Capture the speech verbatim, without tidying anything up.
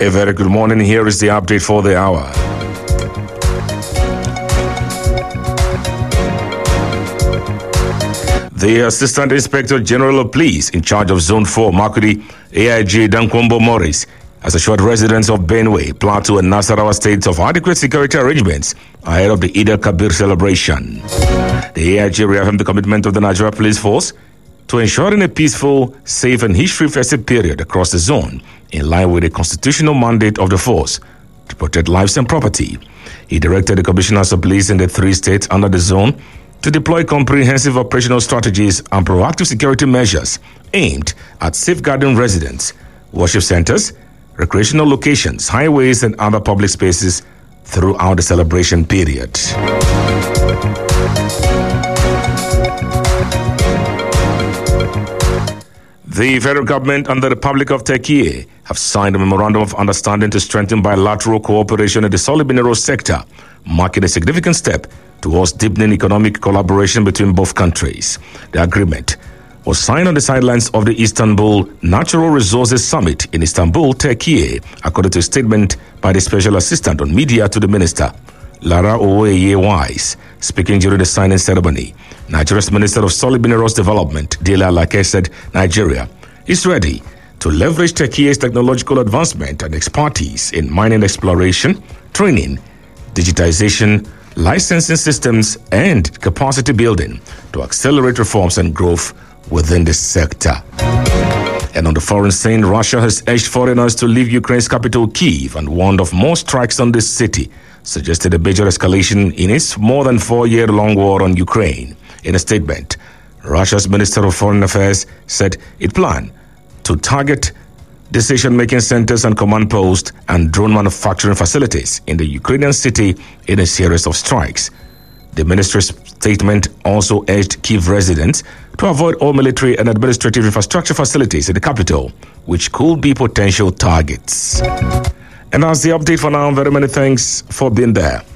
A very good morning. Here is the update for the hour. The Assistant Inspector General of Police in charge of Zone four, Makurdi, A I G Dankwombo Morris, has assured residents of Benue, Plateau and Nasarawa states of adequate security arrangements ahead of the Eid al-Kabir celebration. The A I G reaffirmed the commitment of the Nigeria Police Force to ensuring a peaceful, safe and history festive period across the zone, in line with the constitutional mandate of the force to protect lives and property. He directed the commissioners of police in the three states under the zone to deploy comprehensive operational strategies and proactive security measures aimed at safeguarding residents, worship centers, recreational locations, highways and other public spaces throughout the celebration period. The federal government and the Republic of Turkey have signed a memorandum of understanding to strengthen bilateral cooperation in the solid mineral sector, marking a significant step towards deepening economic collaboration between both countries. The agreement was signed on the sidelines of the Istanbul Natural Resources Summit in Istanbul, Turkey, according to a statement by the Special Assistant on Media to the Minister, Lara Owoye-Wise. Speaking during the signing ceremony, Nigeria's Minister of Solid Minerals Development, Dela Lake, said Nigeria is ready to leverage Turkey's technological advancement and expertise in mining exploration, training, digitization, licensing systems, and capacity building to accelerate reforms and growth within the sector. And on the foreign scene, Russia has urged foreigners to leave Ukraine's capital, Kyiv, and warned of more strikes on this city, suggested a major escalation in its more than four-year-long war on Ukraine. In a statement, Russia's Minister of Foreign Affairs said it planned to target decision-making centers and command posts and drone manufacturing facilities in the Ukrainian city in a series of strikes. The ministry's statement also urged Kyiv residents to avoid all military and administrative infrastructure facilities in the capital, which could be potential targets. And that's the update for now. Very many thanks for being there.